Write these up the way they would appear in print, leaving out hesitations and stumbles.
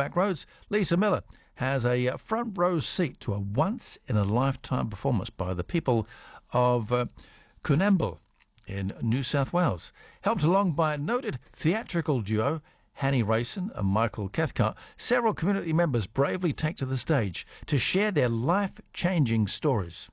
Backroads, Lisa Miller has a front row seat to a once-in-a-lifetime performance by the people of Coonamble in New South Wales. Helped along by a noted theatrical duo, Hanny Rayson and Michael Cathcart, several community members bravely take to the stage to share their life-changing stories.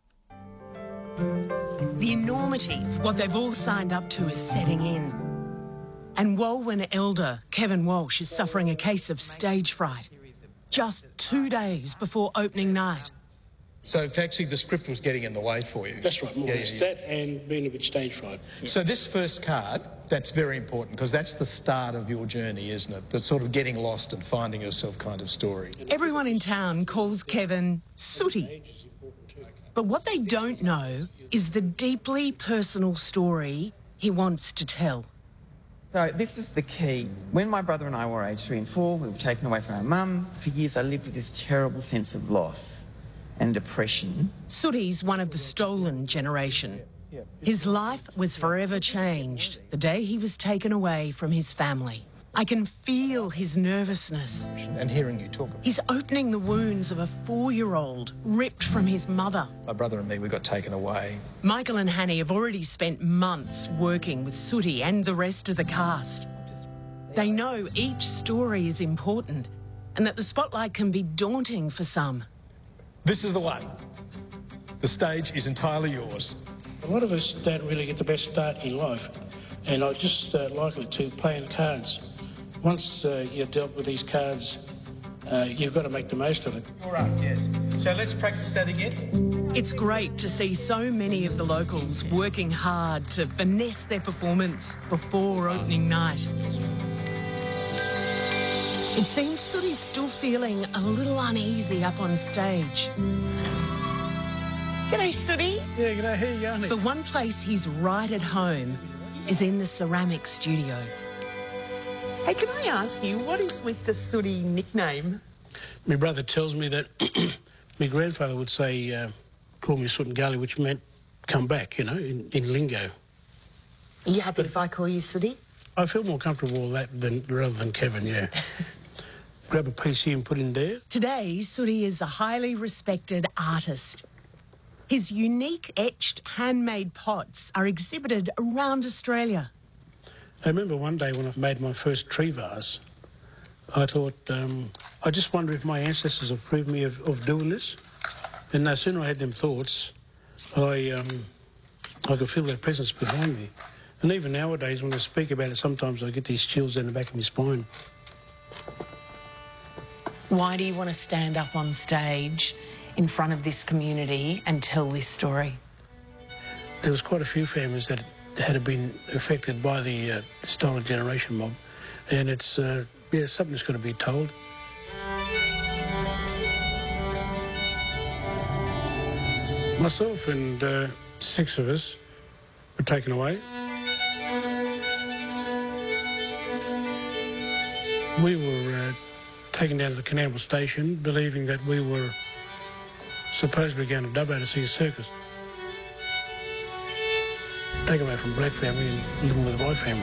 The enormity of what they've all signed up to is setting in. And Walwyn elder Kevin Walsh is suffering a case of stage fright just 2 days before opening night. So actually the script was getting in the way for you? That's right, more or less that and being a bit stage fright. So this first card, that's very important because that's the start of your journey, isn't it? The sort of getting lost and finding yourself kind of story. Everyone in town calls Kevin Sooty. But what they don't know is the deeply personal story he wants to tell. So this is the key. When my brother and I were aged 3 and 4, we were taken away from our mum. For years I lived with this terrible sense of loss and depression. Sooty's one of the stolen generation. His life was forever changed the day he was taken away from his family. I can feel his nervousness. And hearing you talk. He's opening the wounds of a 4-year-old ripped from his mother. My brother and me, we got taken away. Michael and Hanny have already spent months working with Sooty and the rest of the cast. They know each story is important and that the spotlight can be daunting for some. This is the one. The stage is entirely yours. A lot of us don't really get the best start in life, and I just liken it to playing cards. Once you've dealt with these cards, you've got to make the most of it. All right, yes. So let's practice that again. It's great to see so many of the locals working hard to finesse their performance before opening night. It seems Sooty's still feeling a little uneasy up on stage. G'day, Sooty. Yeah, g'day, how you going? The one place he's right at home is in the ceramic studio. Hey, can I ask you, what is with the Sooty nickname? My brother tells me that my grandfather would say, call me Soot and Gully, which meant come back, you know, in lingo. Are you happy if I call you Sooty? I feel more comfortable with that rather than Kevin, yeah. Grab a piece here and put in there. Today, Sooty is a highly respected artist. His unique etched handmade pots are exhibited around Australia. I remember one day when I made my first tree vase, I thought, I just wonder if my ancestors approved me of doing this. And no sooner I had them thoughts, I could feel their presence behind me. And even nowadays, when I speak about it, sometimes I get these chills down the back of my spine. Why do you want to stand up on stage in front of this community and tell this story? There was quite a few families that had been affected by the stolen generation mob, and it's yeah, something's got to be told. Myself and 6 of us were taken away. We were taken down to the Coonamble station, believing that we were supposedly going to Dubbo to see a circus. Taken away from a black family and living with a white family.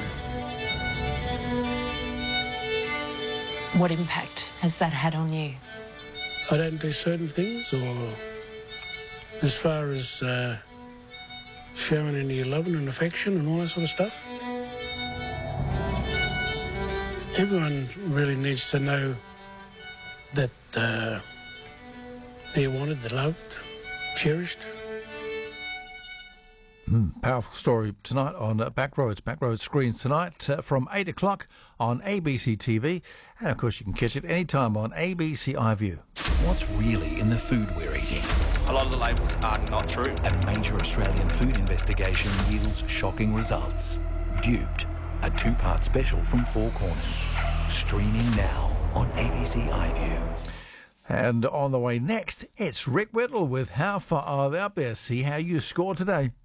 What impact has that had on you? I don't do certain things, or as far as showing any loving and affection and all that sort of stuff. Everyone really needs to know that they're wanted, they're loved, cherished. Powerful story tonight on Backroads. Backroads screens tonight from 8 o'clock on ABC TV. And, of course, you can catch it anytime on ABC iView. What's really in the food we're eating? A lot of the labels are not true. A major Australian food investigation yields shocking results. Duped, a 2-part special from Four Corners. Streaming now on ABC iView. And on the way next, it's Rick Whittle with How Far Are They Up There? See how you score today.